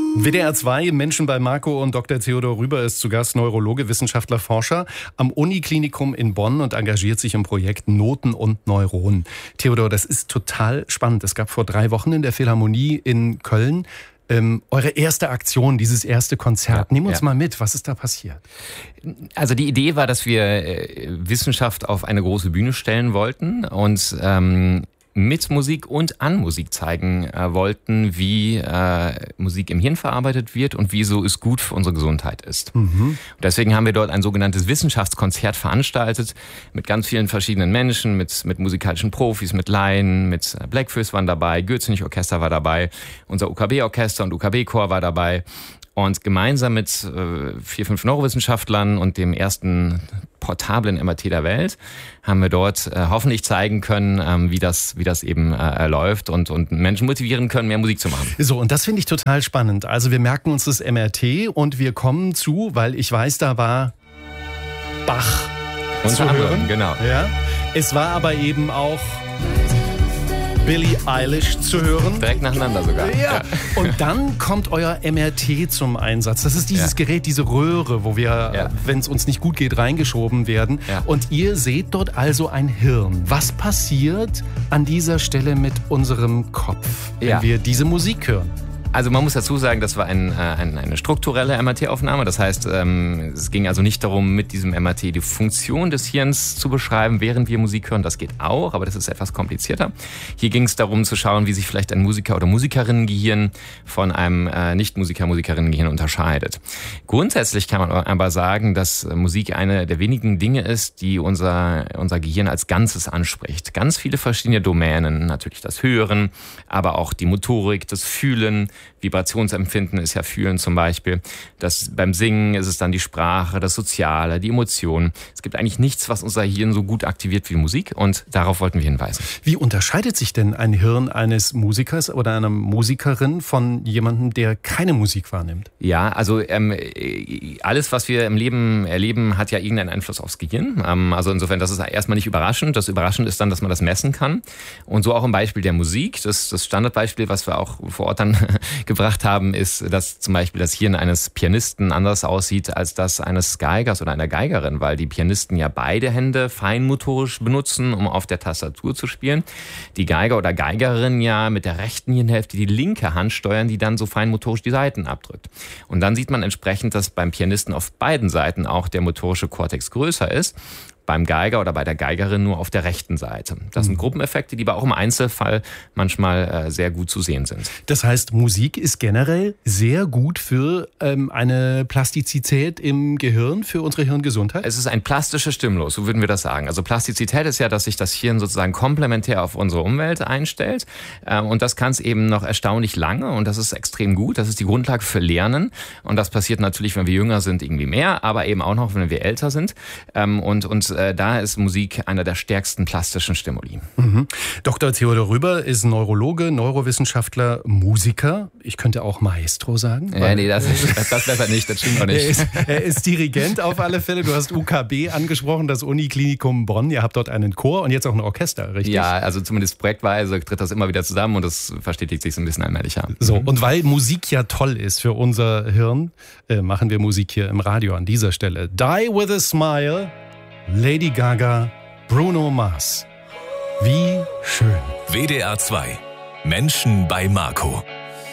WDR 2, Menschen bei Marco, und Dr. Theodor Rüber ist zu Gast, Neurologe, Wissenschaftler, Forscher am Uniklinikum in Bonn und engagiert sich im Projekt Noten und Neuronen. Theodor, das ist total spannend. Es gab vor 3 Wochen in der Philharmonie in Köln eure erste Aktion, dieses erste Konzert. Nehmen uns mal mit, was ist da passiert? Also die Idee war, dass wir Wissenschaft auf eine große Bühne stellen wollten und mit Musik und an Musik zeigen wollten, wie Musik im Hirn verarbeitet wird und wieso es gut für unsere Gesundheit ist. Und deswegen haben wir dort ein sogenanntes Wissenschaftskonzert veranstaltet mit ganz vielen verschiedenen Menschen, mit musikalischen Profis, mit Laien, mit Blackfoes waren dabei, Gürzenich-Orchester war dabei, unser UKB-Orchester und UKB-Chor war dabei. Und gemeinsam mit 4, 5 Neurowissenschaftlern und dem ersten portablen MRT der Welt haben wir dort hoffentlich zeigen können, wie das eben läuft und Menschen motivieren können, mehr Musik zu machen. So, und das finde ich total spannend. Also wir merken uns das MRT und wir kommen zu, weil ich weiß, da war Bach zu hören. Genau. Ja. Es war aber eben auch Billie Eilish zu hören. Direkt nacheinander sogar. Ja. Und dann kommt euer MRT zum Einsatz. Das ist dieses Gerät, diese Röhre, wo wir, wenn es uns nicht gut geht, reingeschoben werden. Ja. Und ihr seht dort also ein Hirn. Was passiert an dieser Stelle mit unserem Kopf, wenn wir diese Musik hören? Also man muss dazu sagen, das war eine strukturelle MRT-Aufnahme. Das heißt, es ging also nicht darum, mit diesem MRT die Funktion des Hirns zu beschreiben, während wir Musik hören. Das geht auch, aber das ist etwas komplizierter. Hier ging es darum zu schauen, wie sich vielleicht ein Musiker- oder Musikerinnengehirn von einem Nicht-Musiker-Musikerinnengehirn unterscheidet. Grundsätzlich kann man aber sagen, dass Musik eine der wenigen Dinge ist, die unser Gehirn als Ganzes anspricht. Ganz viele verschiedene Domänen, natürlich das Hören, aber auch die Motorik, das Fühlen, Vibrationsempfinden ist ja Fühlen zum Beispiel. Beim Singen ist es dann die Sprache, das Soziale, die Emotionen. Es gibt eigentlich nichts, was unser Hirn so gut aktiviert wie Musik, und darauf wollten wir hinweisen. Wie unterscheidet sich denn ein Hirn eines Musikers oder einer Musikerin von jemandem, der keine Musik wahrnimmt? Ja, also alles, was wir im Leben erleben, hat ja irgendeinen Einfluss aufs Gehirn. Also insofern, das ist erstmal nicht überraschend. Das Überraschende ist dann, dass man das messen kann. Und so auch im Beispiel der Musik. Das Standardbeispiel, was wir auch vor Ort dann gebracht haben, ist, dass zum Beispiel das Hirn eines Pianisten anders aussieht als das eines Geigers oder einer Geigerin, weil die Pianisten ja beide Hände feinmotorisch benutzen, um auf der Tastatur zu spielen. Die Geiger oder Geigerin ja mit der rechten Hirnhälfte die linke Hand steuern, die dann so feinmotorisch die Saiten abdrückt. Und dann sieht man entsprechend, dass beim Pianisten auf beiden Seiten auch der motorische Kortex größer ist. Beim Geiger oder bei der Geigerin nur auf der rechten Seite. Das sind Gruppeneffekte, die aber auch im Einzelfall manchmal sehr gut zu sehen sind. Das heißt, Musik ist generell sehr gut für eine Plastizität im Gehirn, für unsere Hirngesundheit? Es ist ein plastisches Stimulus, so würden wir das sagen. Also Plastizität ist ja, dass sich das Hirn sozusagen komplementär auf unsere Umwelt einstellt. Und das kann es eben noch erstaunlich lange, und das ist extrem gut. Das ist die Grundlage für Lernen. Und das passiert natürlich, wenn wir jünger sind, irgendwie mehr, aber eben auch noch, wenn wir älter sind. Und da ist Musik einer der stärksten plastischen Stimuli. Dr. Theodor Rüber ist Neurologe, Neurowissenschaftler, Musiker. Ich könnte auch Maestro sagen. Nee, das besser nicht, das stimmt auch nicht. Er ist Dirigent auf alle Fälle. Du hast UKB angesprochen, das Uniklinikum Bonn. Ihr habt dort einen Chor und jetzt auch ein Orchester, richtig? Ja, also zumindest projektweise tritt das immer wieder zusammen, und das verstetigt sich so ein bisschen allmählich. Ja. So, und weil Musik ja toll ist für unser Hirn, machen wir Musik hier im Radio an dieser Stelle. Die with a Smile, Lady Gaga, Bruno Mars. Wie schön. WDR 2. Menschen bei Marco.